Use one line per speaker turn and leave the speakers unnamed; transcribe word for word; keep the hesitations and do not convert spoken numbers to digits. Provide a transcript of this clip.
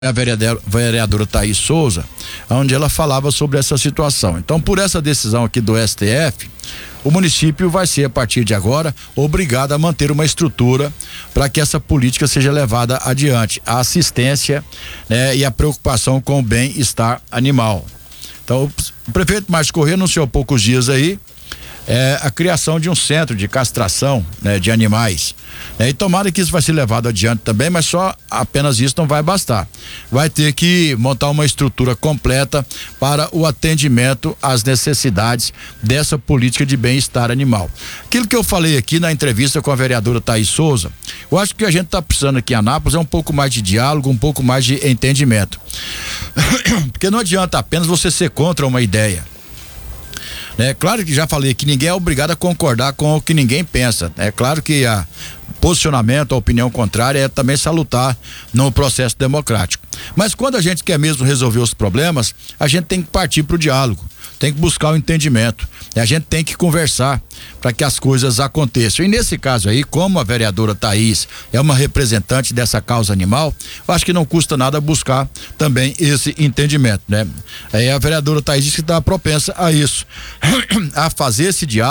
a vereadora, vereadora Thaís Souza, onde ela falava sobre essa situação. Então, por essa decisão aqui do S T F, o município vai ser, a partir de agora, obrigado a manter uma estrutura para que essa política seja levada adiante, a assistência, né, e a preocupação com o bem-estar animal. Então, o prefeito Márcio Corrêa anunciou há poucos dias aí É, a criação de um centro de castração, né, de animais, né, e tomara que isso vai ser levado adiante também, mas só apenas isso não vai bastar. Vai ter que montar uma estrutura completa para o atendimento às necessidades dessa política de bem-estar animal. Aquilo que eu falei aqui na entrevista com a vereadora Thaís Souza, eu acho que a gente está precisando aqui em Anápolis é um pouco mais de diálogo, um pouco mais de entendimento. Porque não adianta apenas você ser contra uma ideia. É claro que já falei que ninguém é obrigado a concordar com o que ninguém pensa. É claro que a posicionamento, a opinião contrária é também salutar no processo democrático. Mas quando a gente quer mesmo resolver os problemas, a gente tem que partir para o diálogo, tem que buscar o entendimento. E a gente tem que conversar para que as coisas aconteçam. E nesse caso aí, como a vereadora Thaís é uma representante dessa causa animal, eu acho que não custa nada buscar também esse entendimento, né? Aí a vereadora Thaís disse que está propensa a isso, a fazer esse diálogo.